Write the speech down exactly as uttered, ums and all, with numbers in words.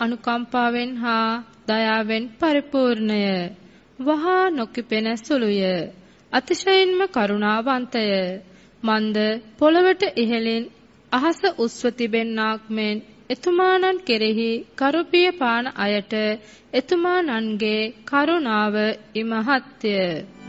අනුකම්පාවෙන් හා දයාවෙන් පරිපූර්ණය. වහා නොකිපෙන සුළුය. අතිශයින්ම කරුණාවන්තය. මන්ද පොළවට ඉහළින් අහස උස්ව තිබෙන්නාක් මෙන් එතුමාණන් කෙරෙහි කරුපිය පාන අයට එතුමාණන්ගේ කරුණාව ඉමහත්ය.